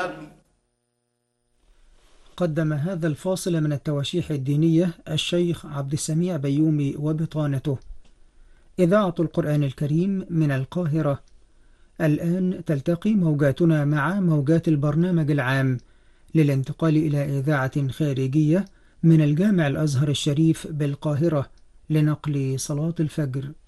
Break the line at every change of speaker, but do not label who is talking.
قدم هذا الفاصل من التواشيح الدينية الشيخ عبد السميع بيومي وبطانته. إذاعة القرآن الكريم من القاهرة. الآن تلتقي موجاتنا مع موجات البرنامج العام للانتقال إلى إذاعة خارجية من الجامع الأزهر الشريف بالقاهرة لنقل صلاة الفجر.